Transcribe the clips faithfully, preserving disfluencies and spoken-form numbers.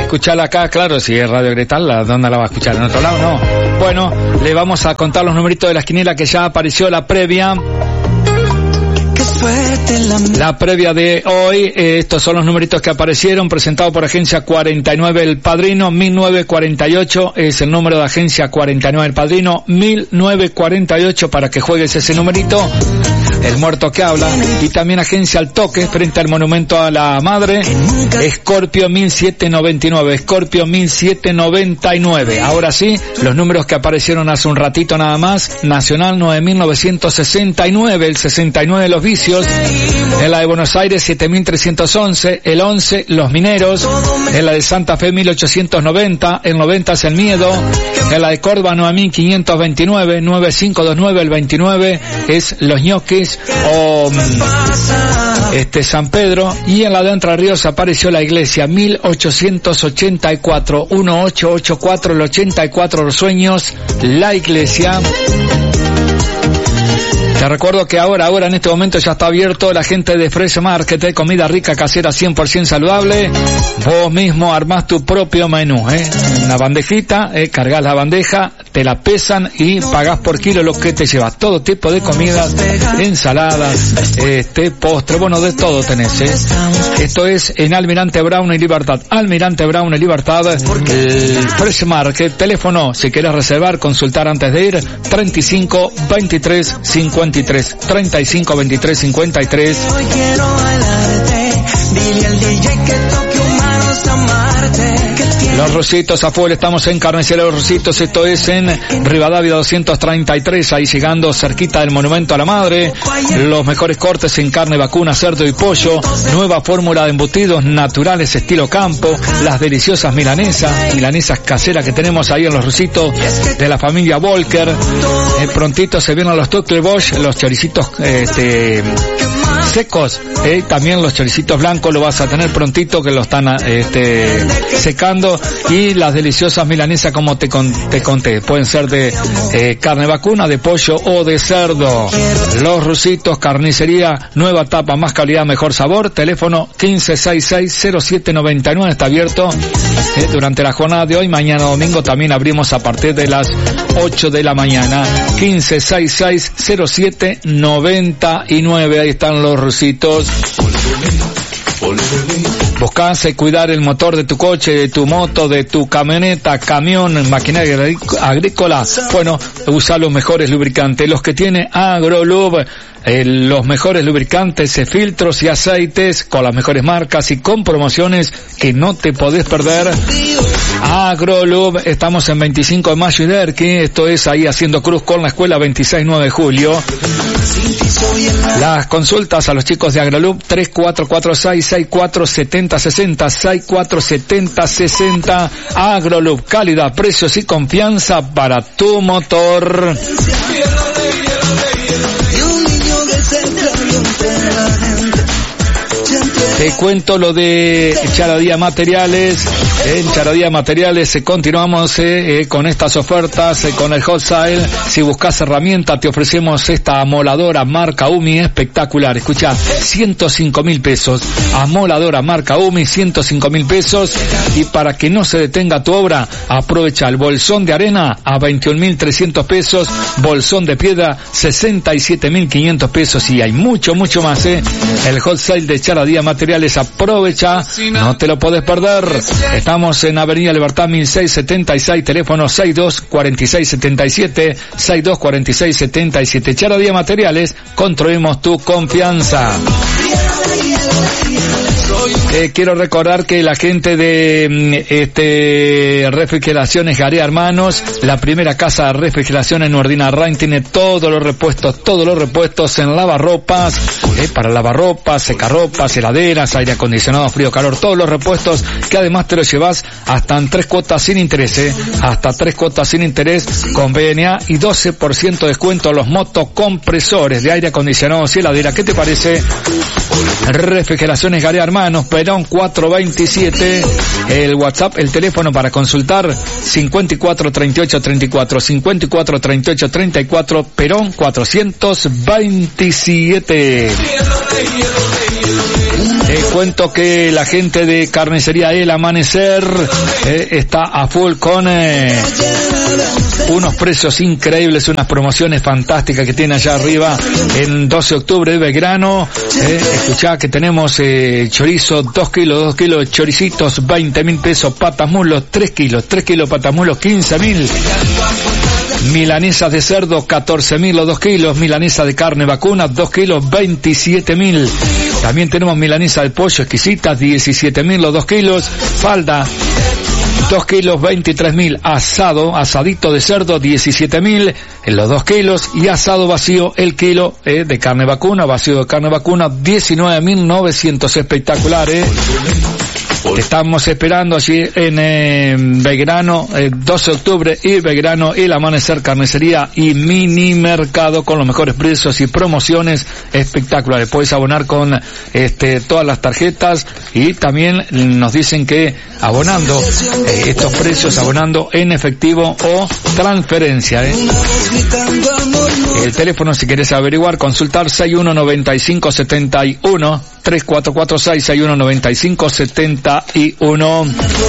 escucharla acá, claro, si es Radio Gretal, ¿dónde la va a escuchar? ¿En otro lado? No. Bueno, le vamos a contar los numeritos de la quiniela que ya apareció la previa. La previa de hoy, eh, estos son los numeritos que aparecieron, presentado por Agencia cuarenta y nueve El Padrino. Mil novecientos cuarenta y ocho es el número de Agencia cuarenta y nueve El Padrino. Mil novecientos cuarenta y ocho para que juegues ese numerito. El muerto que habla. Y también Agencia al Toque, frente al Monumento a la Madre. Escorpio mil setecientos noventa y nueve. Escorpio mil setecientos noventa y nueve. Ahora sí, los números que aparecieron hace un ratito nada más. Nacional nueve mil novecientos sesenta y nueve. El sesenta y nueve de los vicios. En la de Buenos Aires siete mil trescientos once. El once, Los Mineros. En la de Santa Fe mil ochocientos noventa. El noventa es El Miedo. En la de Córdoba nueve mil quinientos veintinueve. nueve mil quinientos veintinueve. El veintinueve es Los Ñoquis o este San Pedro. Y en la de Entre Ríos apareció la iglesia mil ochocientos ochenta y cuatro. mil ochocientos ochenta y cuatro. El ochenta y cuatro Los Sueños, la iglesia. Te recuerdo que ahora, ahora en este momento ya está abierto la gente de Fresh Market, comida rica, casera, cien por ciento saludable. Vos mismo armás tu propio menú, ¿eh? Una bandejita, eh, cargas la bandeja, te la pesan y pagás por kilo lo que te llevas. Todo tipo de comidas, ensaladas, este, postre, bueno, de todo tenés, ¿eh? Esto es en Almirante Brown y Libertad. Almirante Brown y Libertad, el Fresh Market. Teléfono, si querés reservar, consultar antes de ir, treinta y cinco veintitrés cincuenta y tres, treinta y cinco veintitrés cincuenta y tres. Hoy quiero bailarte, dile al D J que toque humanos amarte. Los Rositos a full, estamos en Carnicería Los Rositos, esto es en Rivadavia doscientos treinta y tres, ahí llegando cerquita del Monumento a la Madre. Los mejores cortes en carne vacuna, cerdo y pollo, nueva fórmula de embutidos naturales estilo campo, las deliciosas milanesas, milanesas caseras que tenemos ahí en Los Rositos de la familia Volker. Eh, prontito se vienen los Tuckle Bosch, los choricitos este, secos, eh, también los choricitos blancos lo vas a tener prontito que lo están este, secando. Y las deliciosas milanesas como te, con, te conté, pueden ser de eh, carne vacuna, de pollo o de cerdo. Los Rusitos, carnicería, nueva tapa, más calidad, mejor sabor. Teléfono quince sesenta y seis cero siete noventa y nueve, está abierto eh, durante la jornada de hoy. Mañana domingo también abrimos a partir de las ocho de la mañana. quince sesenta y seis cero siete noventa y nueve, ahí están Los Rusitos. Buscás cuidar el motor de tu coche, de tu moto, de tu camioneta, camión, maquinaria agrícola. Bueno, usa los mejores lubricantes, los que tiene Agrolub. Eh, los mejores lubricantes, eh, filtros y aceites con las mejores marcas y con promociones que no te podés perder. Agrolub, estamos en veinticinco de mayo y Derqui, esto es ahí haciendo cruz con la escuela veintiséis nueve de julio. Las consultas a los chicos de Agrolub, tres cuatro cuatro seis seis cuatro siete cero seis cero, seis cuatro siete cero seis cero. Agrolub, calidad, precios y confianza para tu motor. Te cuento lo de Charadía Materiales. En Charadía Materiales eh, continuamos eh, eh, con estas ofertas, eh, con el hot sale. Si buscas herramienta, te ofrecemos esta amoladora marca Umi espectacular. Escucha, ciento cinco mil pesos. Amoladora marca Umi, ciento cinco mil pesos. Y para que no se detenga tu obra, aprovecha el bolsón de arena a veintiún mil trescientos pesos. Bolsón de piedra, sesenta y siete mil quinientos pesos. Y hay mucho, mucho más, eh. El hot sale de Charadía Materiales. Aprovecha, no te lo podés perder. Estamos en Avenida Libertad mil seiscientos setenta y seis, teléfono sesenta y dos cuarenta y seis setenta y siete, sesenta y dos cuarenta y seis setenta y siete. Charadía Materiales, construimos tu confianza. Eh, quiero recordar que la gente de este Refrigeraciones Garea Hermanos, la primera casa de refrigeración en Ordina Rain, tiene todos los repuestos, todos los repuestos en lavarropas, eh, para lavarropas, secarropas, heladeras, aire acondicionado, frío, calor, todos los repuestos que además te los llevas hasta en tres cuotas sin interés, eh, hasta tres cuotas sin interés con B N A y doce por ciento de descuento a los motocompresores de aire acondicionado y heladera. ¿Qué te parece? Refrigeraciones Garea Hermanos, Perón cuatrocientos veintisiete, el WhatsApp, el teléfono para consultar cincuenta y cuatro treinta y ocho treinta y cuatro, cincuenta y cuatro treinta y ocho treinta y cuatro, Perón cuatrocientos veintisiete. Les cuento que la gente de Carnicería El Amanecer eh, está a full con eh, unos precios increíbles, unas promociones fantásticas que tiene allá arriba en doce de octubre de Belgrano. Eh, escuchá que tenemos eh, chorizo dos kilos, dos kilos, choricitos veinte mil pesos, patas mulos tres kilos, tres kilos patas mulos quince mil. Milanesas de cerdo, catorce mil los dos kilos. Milanesa de carne vacuna, dos kilos, veintisiete mil. También tenemos milanesa de pollo exquisitas, diecisiete mil los dos kilos. Falda, dos kilos, veintitrés mil. Asado, asadito de cerdo, diecisiete mil en los dos kilos. Y asado vacío, el kilo eh, de carne vacuna, vacío de carne vacuna, diecinueve mil novecientos. Espectacular, eh. Estamos esperando allí en eh, Belgrano, eh, doce de octubre, y Belgrano, El Amanecer, Carnicería y Mini Mercado, con los mejores precios y promociones espectaculares. Puedes abonar con este todas las tarjetas, y también nos dicen que abonando eh, estos precios, abonando en efectivo o transferencia. Eh. El teléfono, si quieres averiguar, consultar seis uno nueve cinco siete uno tres cuatro cuatro seis, seis uno nueve cinco siete uno.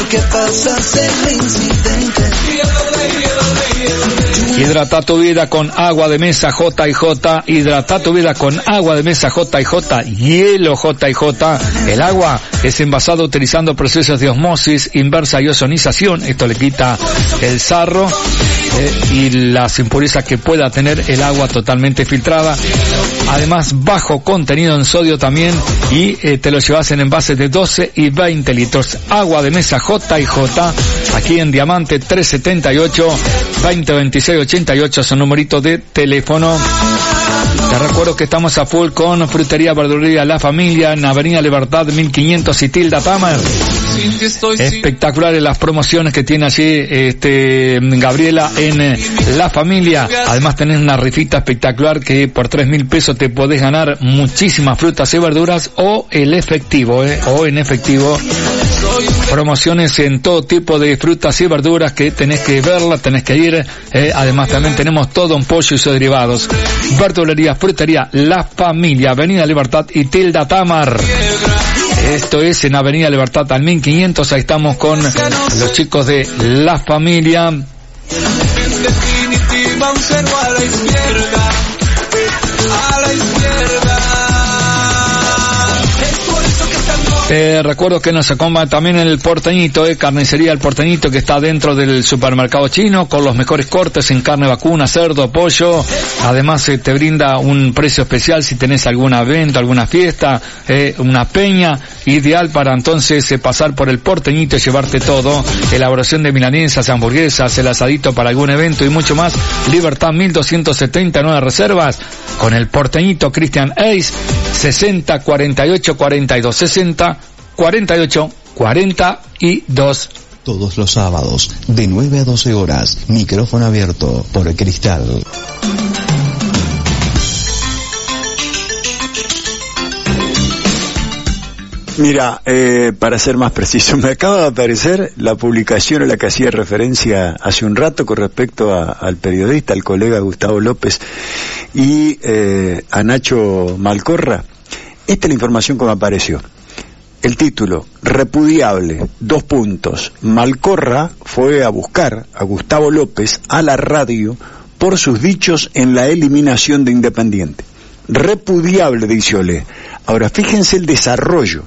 Hidrata tu vida con agua de mesa J y J. Hidrata tu vida con agua de mesa J y J. Hielo J y J. El agua es envasado utilizando procesos de osmosis inversa y ozonización. Esto le quita el sarro eh, y las impurezas que pueda tener el agua totalmente filtrada. Además, bajo contenido en sodio también, y eh, te lo llevas en envases de doce y veinte litros. Agua de mesa J y J, aquí en Diamante trescientos setenta y ocho, veinte veintiséis ochenta y ocho, es un numerito de teléfono. Te recuerdo que estamos a full con Frutería Verdulería La Familia en Avenida Libertad mil quinientos y Tilda Tamer. Espectaculares las promociones que tiene allí este Gabriela en eh, La Familia. Además tenés una rifita espectacular que por tres mil pesos te podés ganar muchísimas frutas y verduras, o el efectivo, eh, o en efectivo. Promociones en todo tipo de frutas y verduras que tenés que verla, tenés que ir. Eh, además también tenemos todo en pollo y sus derivados. Verdulería, Frutería La Familia, Avenida Libertad y Tilda Tamar. Esto es en Avenida Libertad al mil quinientos. Ahí estamos con los chicos de La Familia. En definitiva, un cero a la izquierda, a la izquierda. Eh, recuerdo que nos acompaña también el Porteñito, eh, Carnicería El Porteñito, que está dentro del supermercado chino, con los mejores cortes en carne vacuna, cerdo, pollo. Además eh, te brinda un precio especial si tenés algún evento, alguna fiesta, eh, una peña, ideal para entonces eh, pasar por el Porteñito y llevarte todo. Elaboración de milanesas, hamburguesas, el asadito para algún evento y mucho más. Libertad mil doscientos setenta y nueve reservas con el Porteñito. Cristian Ace, sesenta cuarenta y ocho cuarenta y dos, sesenta cuarenta y ocho cuarenta y dos. Todos los sábados, de nueve a doce horas, micrófono abierto por Cristal. Mira, eh, para ser más preciso, me acaba de aparecer la publicación a la que hacía referencia hace un rato con respecto a, al periodista, al colega Gustavo López y eh, a Nacho Malcorra. Esta es la información que me apareció. El título, repudiable, dos puntos. Malcorra fue a buscar a Gustavo López a la radio por sus dichos en la eliminación de Independiente. Repudiable, dice Olé. Ahora, fíjense el desarrollo.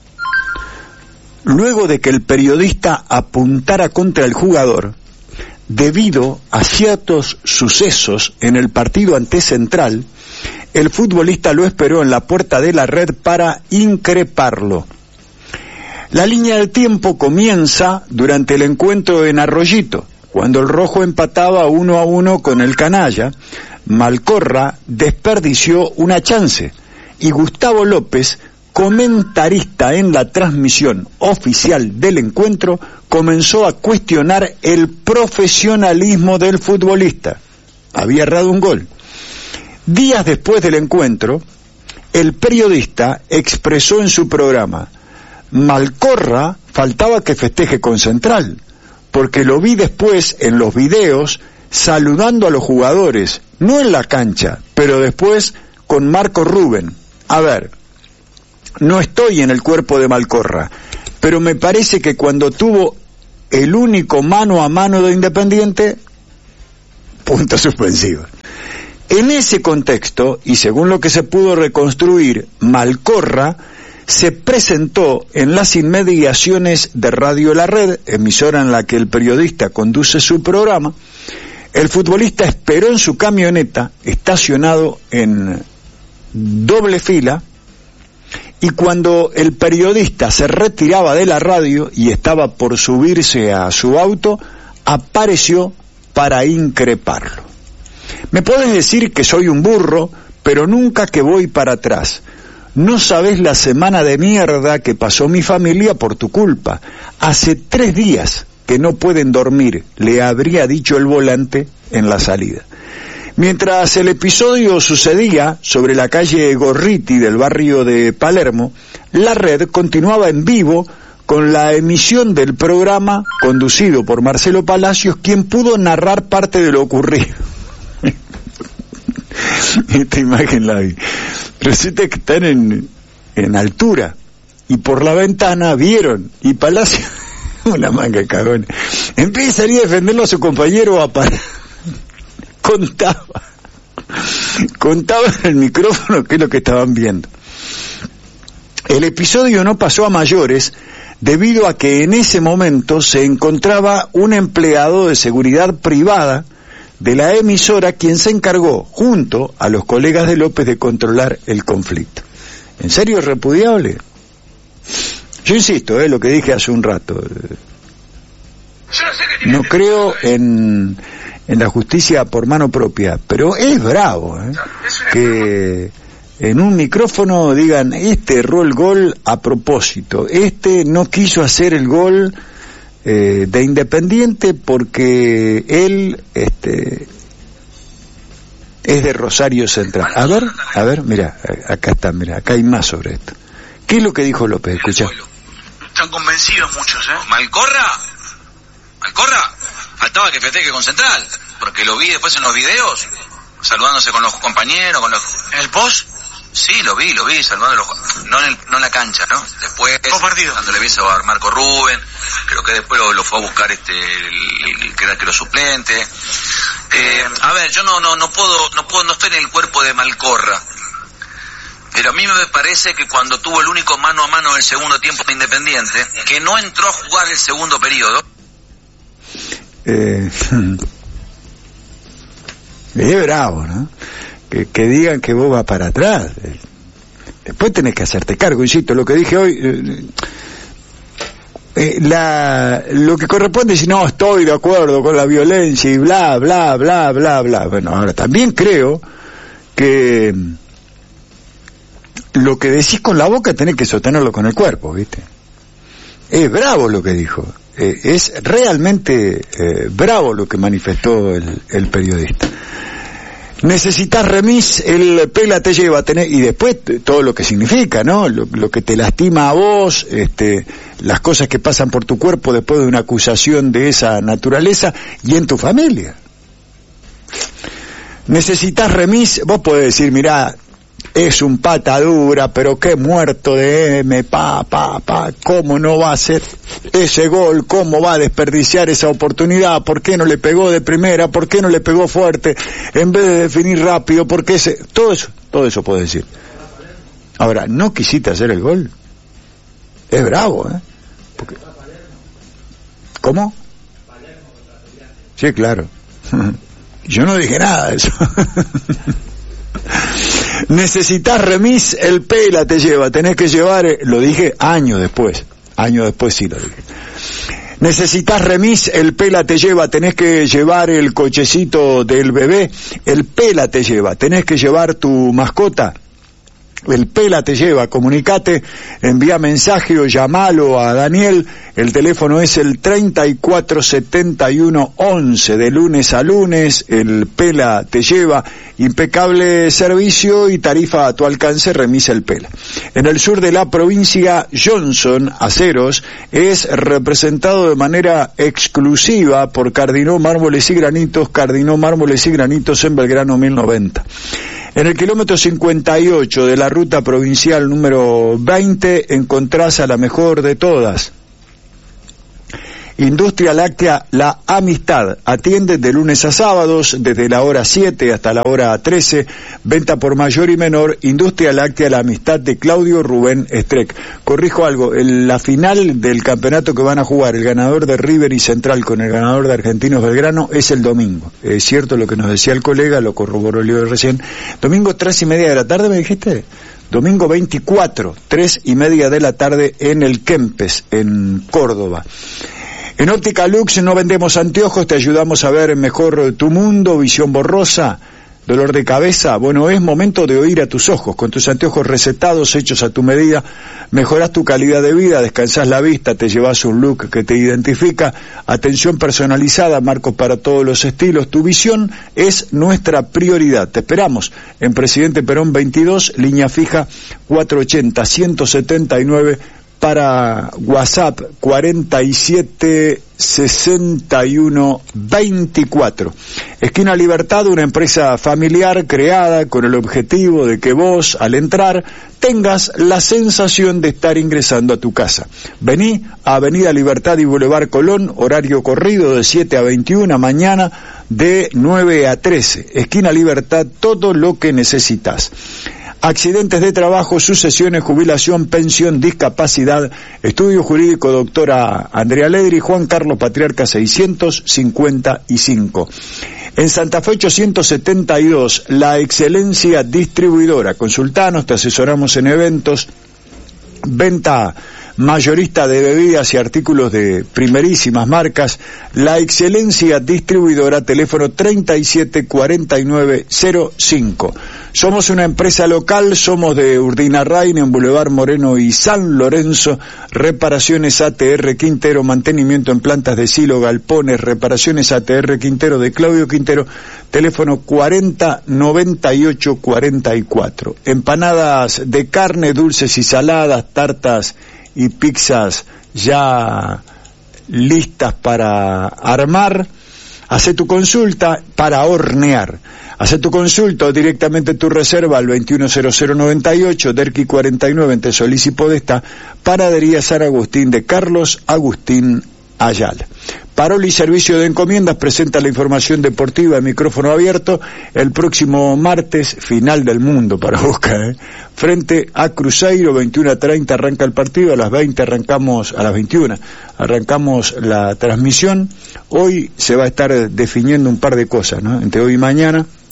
Luego de que el periodista apuntara contra el jugador, debido a ciertos sucesos en el partido ante Central, el futbolista lo esperó en la puerta de la red para increparlo. La línea del tiempo comienza durante el encuentro en Arroyito, cuando el rojo empataba uno a uno con el canalla. Malcorra desperdició una chance y Gustavo López, comentarista en la transmisión oficial del encuentro, comenzó a cuestionar el profesionalismo del futbolista. Había errado un gol. Días después del encuentro, el periodista expresó en su programa: Malcorra faltaba que festeje con Central, porque lo vi después en los videos saludando a los jugadores, no en la cancha, pero después con Marco Rubén. A ver, no estoy en el cuerpo de Malcorra, pero me parece que cuando tuvo el único mano a mano de Independiente, puntos suspensivos. En ese contexto, y según lo que se pudo reconstruir, Malcorra se presentó en las inmediaciones de Radio La Red, emisora en la que el periodista conduce su programa. El futbolista esperó en su camioneta, estacionado en doble fila, y cuando el periodista se retiraba de la radio y estaba por subirse a su auto, apareció para increparlo. Me podés decir que soy un burro, pero nunca que voy para atrás. No sabés la semana de mierda que pasó mi familia por tu culpa. Hace tres días que no pueden dormir, le habría dicho el volante en la salida. Mientras el episodio sucedía sobre la calle Gorriti del barrio de Palermo, La Red continuaba en vivo con la emisión del programa conducido por Marcelo Palacios, quien pudo narrar parte de lo ocurrido. Esta imagen la vi. Resulta que están en, en altura y por la ventana vieron, y Palacios, una manga de cagón, empieza a salir a defenderlo a su compañero a parar. Contaba, contaba en el micrófono qué es lo que estaban viendo. El episodio no pasó a mayores debido a que en ese momento se encontraba un empleado de seguridad privada de la emisora quien se encargó, junto a los colegas de López, de controlar el conflicto. ¿En serio es repudiable? Yo insisto, eh, lo que dije hace un rato. No creo en... en la justicia por mano propia, pero es bravo, ¿eh? Que en un micrófono digan, este erró el gol a propósito, este no quiso hacer el gol eh, de Independiente porque él este es de Rosario Central. A ver, a ver, mira, acá está, mira, acá hay más sobre esto. ¿Qué es lo que dijo López? Escucha. Están convencidos muchos, ¿eh? ¿Malcorra? ¿Malcorra? Faltaba que festeje con Central, porque lo vi después en los videos, saludándose con los compañeros, con los... ¿En el post? Sí, lo vi, lo vi, saludando los... No en, el, no en la cancha, ¿no? Después, cuando le vi a Marco Rubén, creo que después lo, lo fue a buscar este, el, el, el que era que lo suplente. Eh, a ver, yo no, no, no puedo, no puedo, no estoy en el cuerpo de Malcorra, pero a mí me parece que cuando tuvo el único mano a mano del segundo tiempo de Independiente, que no entró a jugar el segundo periodo, Eh, es bravo, ¿no? Que, que digan que vos vas para atrás. Después tenés que hacerte cargo, insisto, lo que dije hoy, eh, eh, la, lo que corresponde es si no estoy de acuerdo con la violencia y bla, bla, bla, bla, bla. Bueno, ahora también creo que lo que decís con la boca tenés que sostenerlo con el cuerpo, ¿viste? Es bravo lo que dijo. Eh, es realmente eh, bravo lo que manifestó el, el periodista. Necesitas remis, el pela te lleva a tener, y después todo lo que significa, ¿no? Lo, lo que te lastima a vos, este, las cosas que pasan por tu cuerpo después de una acusación de esa naturaleza y en tu familia. Necesitas remis, vos podés decir, mirá, es un pata dura, pero qué muerto de M, pa, pa, pa, cómo no va a hacer ese gol, cómo va a desperdiciar esa oportunidad, por qué no le pegó de primera, por qué no le pegó fuerte, en vez de definir rápido, por qué ese, todo eso, todo eso puedo decir. Ahora, ¿no quisiste hacer el gol? Es bravo, ¿eh? Porque... ¿Cómo? Sí, claro. Yo no dije nada de eso. Necesitas remis, el pela te lleva, tenés que llevar, lo dije años después, años después sí lo dije. Necesitas remis, el pela te lleva, tenés que llevar el cochecito del bebé, el pela te lleva, tenés que llevar tu mascota, el pela te lleva, comunicate, envía mensaje o llamalo a Daniel, el teléfono es el treinta y cuatro setenta y uno once, de lunes a lunes, el pela te lleva, impecable servicio y tarifa a tu alcance, remisa el pela. En el sur de la provincia, Johnson Aceros es representado de manera exclusiva por Cardinó Mármoles y Granitos, Cardinó Mármoles y Granitos en Belgrano mil noventa. En el kilómetro cincuenta y ocho de la ruta provincial número veinte encontrás a la mejor de todas. Industria Láctea La Amistad, atiende de lunes a sábados, desde la hora siete hasta la hora trece, venta por mayor y menor, Industria Láctea La Amistad de Claudio Rubén Streck. Corrijo algo, en la final del campeonato que van a jugar el ganador de River y Central con el ganador de Argentinos Belgrano es el domingo. Es cierto lo que nos decía el colega, lo corroboró Leo recién. Domingo tres y media de la tarde, ¿me dijiste? Domingo veinticuatro, tres y media de la tarde en el Kempes, en Córdoba. En Óptica Lux no vendemos anteojos, te ayudamos a ver mejor tu mundo, visión borrosa, dolor de cabeza. Bueno, es momento de oír a tus ojos. Con tus anteojos recetados, hechos a tu medida, mejorás tu calidad de vida, descansás la vista, te llevas un look que te identifica, atención personalizada, marcos para todos los estilos. Tu visión es nuestra prioridad. Te esperamos en Presidente Perón veintidós, línea fija cuatrocientos ochenta, ciento setenta y nueve, para WhatsApp cuarenta y siete sesenta y uno veinticuatro. Esquina Libertad, una empresa familiar creada con el objetivo de que vos, al entrar, tengas la sensación de estar ingresando a tu casa. Vení a Avenida Libertad y Boulevard Colón, horario corrido de siete a veintiuna, mañana de nueve a trece. Esquina Libertad, todo lo que necesitas. Accidentes de trabajo, sucesiones, jubilación, pensión, discapacidad, estudio jurídico, doctora Andrea Ledri, Juan Carlos Patriarca seiscientos cincuenta y cinco. En Santa Fe ochocientos setenta y dos, La Excelencia Distribuidora. Consultanos, te asesoramos en eventos, venta mayorista de bebidas y artículos de primerísimas marcas. La Excelencia Distribuidora, teléfono treinta y siete cuarenta y nueve cero cinco. Somos una empresa local, somos de Urdinarrain, en Boulevard Moreno y San Lorenzo. Reparaciones A T R Quintero, mantenimiento en plantas de silo, galpones. Reparaciones A T R Quintero de Claudio Quintero, teléfono cuarenta noventa y ocho cuarenta y cuatro. Empanadas de carne, dulces y saladas, tartas y pizzas ya listas para armar. Hacé tu consulta para hornear. Hacé tu consulta o directamente tu reserva al veintiuno cero cero noventa y ocho, Derqui cuarenta y nueve, entre Solís y Podestá. Panadería San Agustín de Carlos Agustín Ayala. Paroli Servicio de Encomiendas presenta la información deportiva en micrófono abierto el próximo martes, final del mundo para Boca, ¿eh? Frente a Cruzeiro, veintiuno a treinta arranca el partido, a las veinte arrancamos, a las veintiuna arrancamos la transmisión. Hoy se va a estar definiendo un par de cosas, ¿no? Entre hoy y mañana,